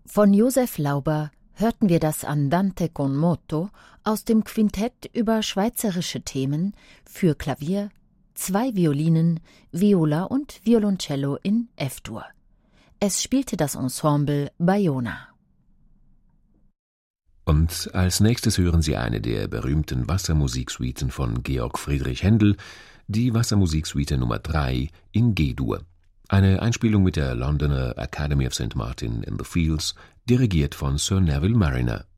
Von Josef Lauber hörten wir das Andante con moto aus dem Quintett über schweizerische Themen für Klavier, 2 Violinen, Viola und Violoncello in F-Dur. Es spielte das Ensemble Bayona. Und als nächstes hören Sie eine der berühmten Wassermusiksuiten von Georg Friedrich Händel, die Wassermusiksuite Nummer 3 in G-Dur. Eine Einspielung mit der Londoner Academy of St. Martin in the Fields, dirigiert von Sir Neville Marriner.